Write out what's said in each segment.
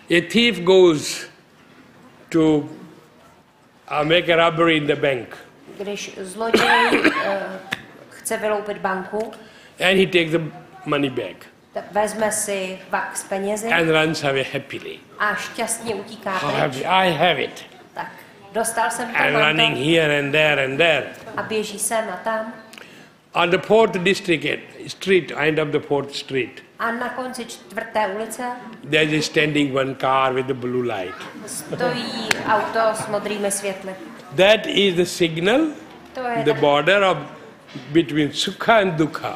A thief goes to make a robbery in the bank. Když zloděj chce vyloupit banku, and he takes the money back vezme si vak s penězi and runs away happily. a šťastně utíká pryč. I have it. Tak, dostal jsem to, And running here and there. a běží sem a tam. On the 4th district street, end of the 4th street, A na konci 4. ulice there is standing one car with the blue light. stojí auto s modrými světly. That is the signal, To je the border of between sukha and dukkha.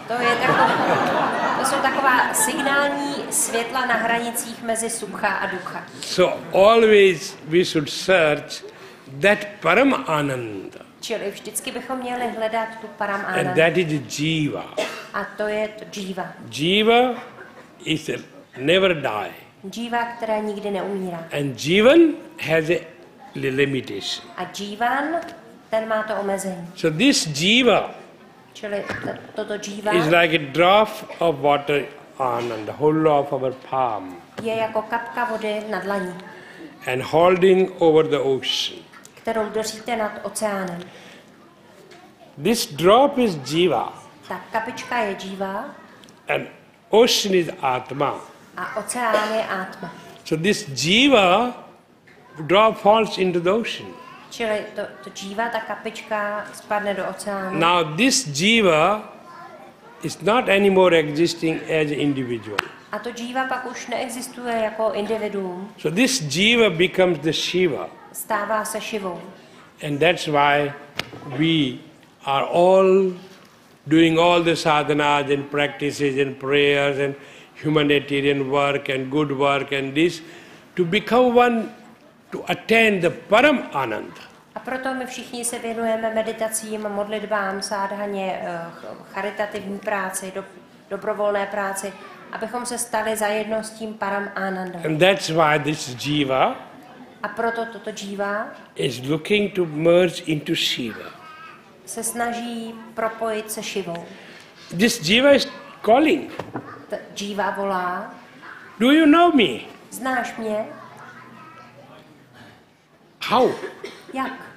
To jsou taková signální světla na hranicích mezi sukha a dukkha. So always we should search that param ananda. Čili vždycky bychom měli hledat tu param And ananda. that is jiva. A to je to džíva. Jiva is never die. Džíva, která nikdy neumírá. And jivan has a limitation. A džívan, ten má to omezení. So this jiva Čili toto džíva is like a drop of water on the whole of our palm je jako kapka vody na dlaní, and holding over the ocean. kterou držíte nad oceánem. This drop is jiva Ta kapička je džíva and ocean is atma. a oceán je átma. So this jiva drop falls into the ocean. Čili to džíva, ta kapička spadne do oceánu. Now this jiva is not anymore existing as an individual. A to džíva pak už neexistuje jako individuum. So this jiva becomes the Shiva. Stává se Šivou. And that's why we are all doing all the sadhanas and practices and prayers and humanitarian work and good work and this to become one, to attain the Param Ananda. A proto my všichni se věnujeme meditacím, modlitbám, sádhaně, charitativní práci, dobrovolné práci, abychom se stali zajedno s tím Param Anandou. And that's why this jiva A proto toto džíva is looking to merge into Shiva. se snaží propojit se Šivou. This jiva is calling. Džíva volá: Do you know me? Znáš mě? How? Jak?